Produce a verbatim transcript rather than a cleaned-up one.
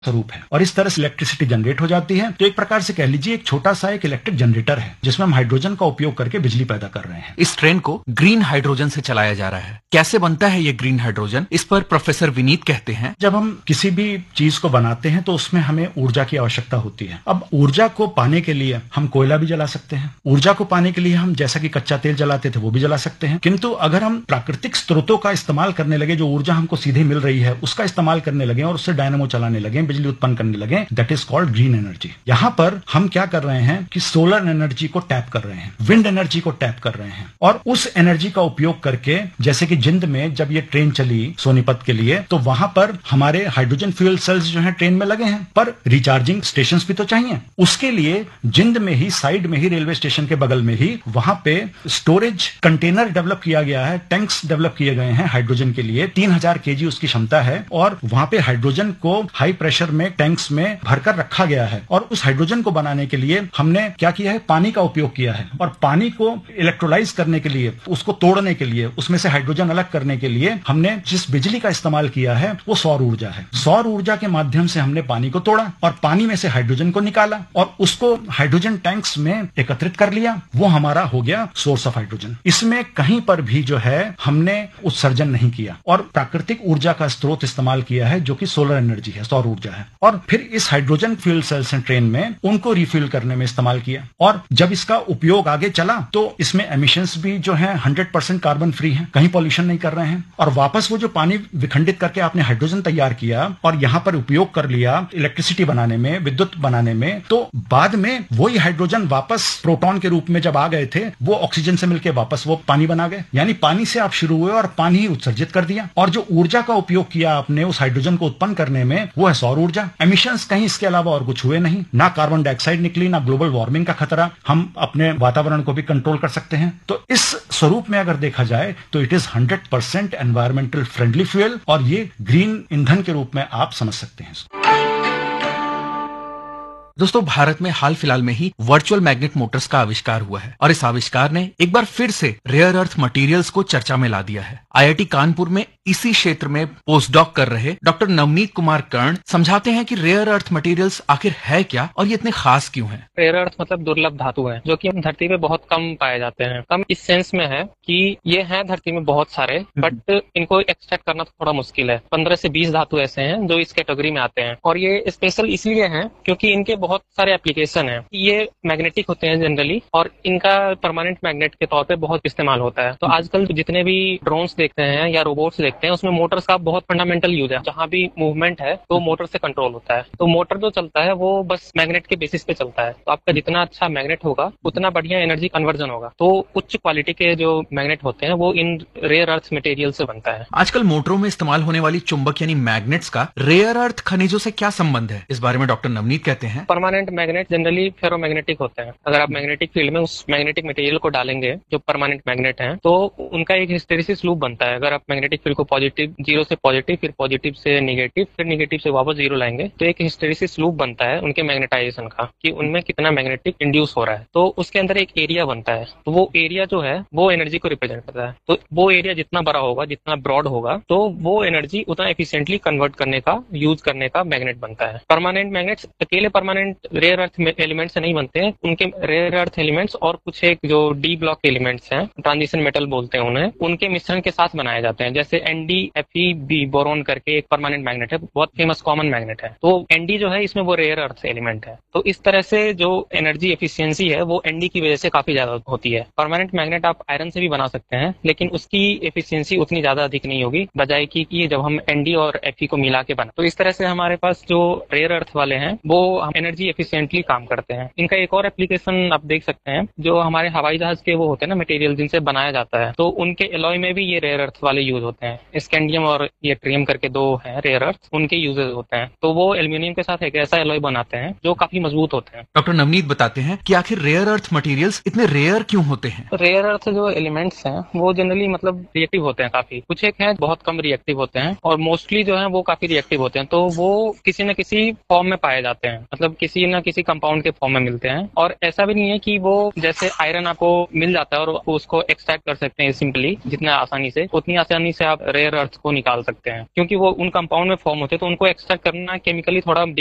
स्वरूप है और इस तरह से इलेक्ट्रिसिटी जनरेट हो जाती है। तो एक प्रकार से कह लीजिए एक छोटा सा एक इलेक्ट्रिक जनरेटर है जिसमें हम हाइड्रोजन का उपयोग करके बिजली पैदा कर रहे हैं। इस ट्रेन को ग्रीन हाइड्रोजन से चलाया जा रहा है। कैसे बनता है ये ग्रीन हाइड्रोजन, इस पर प्रोफेसर विनीत कहते हैं, जब हम किसी भी चीज को बनाते हैं तो उसमें हमें ऊर्जा की आवश्यकता होती है। अब ऊर्जा को पाने के लिए हम कोयला भी जला सकते हैं, ऊर्जा को पाने के लिए हम जैसा कि कच्चा तेल जलाते थे वो भी जला सकते हैं, किंतु अगर हम प्राकृतिक स्रोतों का इस्तेमाल करने लगे, जो ऊर्जा हमको सीधे मिल रही है उसका इस्तेमाल करने लगे और उससे डायनामो चलाने लगे, बिजली उत्पन्न करने लगे, that is called green energy. यहां पर हम क्या कर रहे हैं कि सोलर एनर्जी को टैप कर रहे हैं, विंड एनर्जी को टैप कर रहे हैं और उस एनर्जी का उपयोग करके, जैसे कि जिंद में जब ये ट्रेन चली सोनीपत के लिए तो वहां पर हमारे हाइड्रोजन फ्यूल सेल्स जो है ट्रेन में लगे हैं, पर रिचार्जिंग स्टेशन भी तो चाहिए। उसके लिए जिंद में ही साइड में ही रेलवे स्टेशन के बगल में ही वहां पे स्टोरेज कंटेनर डेवलप किया गया है, टैंक्स डेवलप किए गए हैं हाइड्रोजन के लिए। तीन हजार केजी उसकी क्षमता है और वहां पे हाइड्रोजन को हाई प्रेशर में टैंक्स में भरकर रखा गया है और उस हाइड्रोजन को बनाने के लिए हमने क्या किया है, पानी का उपयोग किया है और पानी को इलेक्ट्रोलाइज करने के लिए, उसको तोड़ने के लिए, उसमें से हाइड्रोजन अलग करने के लिए हमने जिस बिजली का इस्तेमाल किया है वो सौर ऊर्जा है। सौर ऊर्जा के माध्यम से हमने पानी को तोड़ा और पानी में से हाइड्रोजन को निकाला और उसको हाइड्रोजन टैंक्स में एकत्रित कर लिया, वो हमारा हो गया सोर्स ऑफ हाइड्रोजन। इसमें कहीं पर भी जो है हमने उत्सर्जन नहीं किया और प्राकृतिक ऊर्जा का स्रोत इस्तेमाल किया है जो कि सोलर एनर्जी है, सौर ऊर्जा है। और फिर इस हाइड्रोजन फ्यूल सेल्स ट्रेन में उनको रिफ्यूल करने में इस्तेमाल किया और जब इसका उपयोग आगे चला तो इसमें एमिशंस भी जो है हंड्रेड परसेंट कार्बन फ्री है, कहीं पॉल्यूशन नहीं कर रहे हैं और वापस वो जो पानी विखंडित करके आपने हाइड्रोजन तैयार किया और यहां पर उपयोग कर लिया इलेक्ट्रिसिटी बनाने में, विद्युत बनाने में, तो बाद में वही हाइड्रोजन वापस प्रोटॉन के रूप में जब आ गए थे वो ऑक्सीजन से मिलकर वापस वो पानी बना गए। यानी पानी से आप शुरू हुए और पानी ही उत्सर्जित कर दिया और जो ऊर्जा का उपयोग किया आपने उस हाइड्रोजन को उत्पन्न करने में वो है सौर ऊर्जा। एमिशंस कहीं इसके अलावा और कुछ हुए नहीं, ना कार्बन डाइऑक्साइड निकली, ना ग्लोबल वार्मिंग का खतरा, हम अपने वातावरण को भी कंट्रोल कर सकते हैं। तो इस स्वरूप में अगर देखा जाए तो it is hundred percent environmental friendly fuel और ये ग्रीन ईंधन के रूप में आप समझ सकते हैं। दोस्तों, भारत में हाल फिलहाल में ही वर्चुअल मैग्नेट मोटर्स का आविष्कार हुआ है और इस आविष्कार ने एक बार फिर से रेयर अर्थ मटेरियल्स को चर्चा में ला दिया है। आईआईटी कानपुर में इसी क्षेत्र में पोस्ट डॉक कर रहे डॉक्टर नवनीत कुमार कर्ण समझाते हैं कि रेयर अर्थ मटेरियल्स आखिर है क्या और ये इतने खास क्यों हैं। रेयर अर्थ मतलब दुर्लभ धातु है जो कि हम धरती पे बहुत कम पाए जाते हैं। कम इस सेंस में है कि ये है धरती में बहुत सारे, बट इनको एक्सट्रैक्ट करना थोड़ा मुश्किल है। पंद्रह से बीस धातु ऐसे हैं जो इस कैटेगरी में आते हैं और ये स्पेशल इसलिए हैं क्योंकि इनके बहुत सारे एप्लीकेशन हैं। ये मैग्नेटिक होते हैं जनरली और इनका परमानेंट मैग्नेट के तौर पे बहुत इस्तेमाल होता है। तो आजकल जितने भी ड्रोन्स देखते हैं या रोबोट्स देखते हैं उसमें मोटर्स का बहुत फंडामेंटल यूज है। जहां भी मूवमेंट है तो मोटर से कंट्रोल होता है। तो मोटर जो चलता है वो बस मैग्नेट के बेसिस पे चलता है। तो आपका जितना अच्छा मैग्नेट होगा उतना बढ़िया एनर्जी कन्वर्जन होगा। तो उच्च क्वालिटी के जो मैग्नेट होते हैं वो इन रेयर अर्थ मटेरियल से बनता है। आजकल मोटरों में इस्तेमाल होने वाली चुंबक यानी मैग्नेट्स का रेयर अर्थ खनिजों से क्या संबंध है, इस बारे में डॉक्टर नवनीत कहते हैं। परमानेंट मैग्नेट जनरली फेरोमैग्नेटिक होते हैं। अगर आप मैग्नेटिक फील्ड में उस मैग्नेटिक मटेरियल को डालेंगे जो परमानेंट मैग्नेट है तो उनका एक हिस्टेरिसिस लूप बनता है। अगर आप मैग्नेटिक फील्ड को पॉजिटिव, जीरो से पॉजिटिव, फिर पॉजिटिव से नेगेटिव, फिर नेगेटिव से वापस जीरो लाएंगे तो एक हिस्टेरिसिस लूप बनता है उनके मैग्नेटाइजेशन का कि उनमें कितना मैग्नेटिक इंड्यूस हो रहा है। तो उसके अंदर एक एरिया बनता है। तो वो एरिया जो है वो एनर्जी को रिप्रेजेंट करता है। तो वो एरिया जितना बड़ा होगा, जितना ब्रॉड होगा, तो वो एनर्जी उतना एफिशिएंटली कन्वर्ट करने का, यूज करने का मैग्नेट बनता है। परमानेंट मैग्नेट्स अकेले परमानेंट रेयर अर्थ एलिमेंट से नहीं बनते हैं। उनके रेयर अर्थ एलिमेंट्स और कुछ एक जो डी ब्लॉक एलिमेंट्स हैं, ट्रांजिशन मेटल बोलते हैं उन्हें, उनके मिश्रण के साथ बनाए जाते हैं। जैसे एनडी एफई बी बोरोन करके एक परमानेंट मैग्नेट है, बहुत फेमस कॉमन मैग्नेट है। तो एनडी जो है इसमें वो रेयर अर्थ एलिमेंट है। तो इस तरह से जो एनर्जी एफिशिएंसी है वो एनडी की वजह से काफी ज्यादा होती है। परमानेंट मैग्नेट आप आयरन से भी बना सकते हैं लेकिन उसकी एफिशिएंसी उतनी ज्यादा अधिक नहीं होगी बजाय की कि जब हम एनडी और एफई को मिला के बना। तो इस तरह से हमारे पास जो रेयर अर्थ वाले हैं वो एनर्जी एफिशिएंटली काम करते हैं। इनका एक और एप्लीकेशन आप देख सकते हैं, जो हमारे हवाई जहाज के वो होते हैं ना मटेरियल जिनसे बनाया जाता है, तो उनके एलॉय में भी ये रेयर अर्थ वाले यूज होते हैं। स्कैंडियम और ये ट्रियम करके दो हैं रेयर अर्थ, उनके यूजेस होते हैं। तो वो एल्यूमिनियम के साथ एक ऐसा एलॉय बनाते हैं जो काफी मजबूत होते हैं। डॉक्टर नवनीत बताते हैं कि आखिर रेयर अर्थ मटेरियल्स इतने रेयर क्यों होते हैं। रेयर अर्थ जो एलिमेंट्स हैं वो जनरली मतलब रिएक्टिव होते हैं काफी। कुछ एक हैं बहुत कम रिएक्टिव होते हैं और मोस्टली जो है वो काफी रिएक्टिव होते हैं। तो वो किसी न किसी फॉर्म में पाए जाते हैं। मतलब किसी न किसी कंपाउंड के फॉर्म में मिलते हैं। और ऐसा भी नहीं है कि वो जैसे आयरन आपको मिल जाता है और उसको एक्सट्रैक्ट कर सकते हैं सिंपली जितना आसानी से, उतनी आसानी से आप रेयर अर्थ को निकाल सकते हैं, क्योंकि वो उन कंपाउंड में फॉर्म होते हैं तो उनको एक्सट्रैक्ट करना केमिकली थोड़ा